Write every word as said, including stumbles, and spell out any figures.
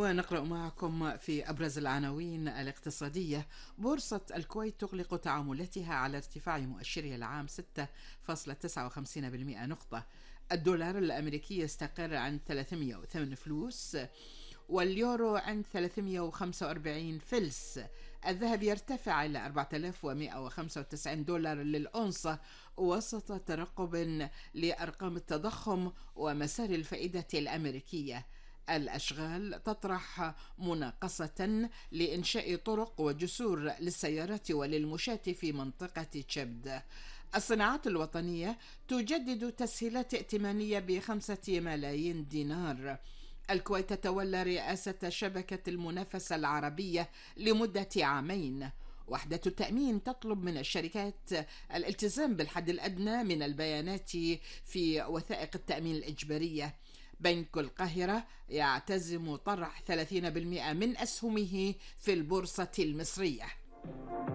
ونقرأ معكم في أبرز العناوين الاقتصادية. بورصة الكويت تغلق تعاملاتها على ارتفاع مؤشرها العام ستة فاصلة تسعة وخمسين بالمئة نقطة. الدولار الأمريكي يستقر عند ثلاثمئة وثمانية فلوس، واليورو عند ثلاثمئة وخمسة وأربعين فلس. الذهب يرتفع إلى أربعة آلاف ومئة وخمسة وتسعين دولار للأونصة وسط ترقب لأرقام التضخم ومسار الفائدة الأمريكية. الأشغال تطرح مناقصة لإنشاء طرق وجسور للسيارات وللمشاة في منطقة تشبد. الصناعات الوطنية تجدد تسهيلات ائتمانية بخمسة ملايين دينار. الكويت تتولى رئاسة شبكة المنافسة العربية لمدة عامين. وحدة التأمين تطلب من الشركات الالتزام بالحد الأدنى من البيانات في وثائق التأمين الإجبارية. بنك القاهرة يعتزم طرح ثلاثين بالمئة من أسهمه في البورصة المصرية.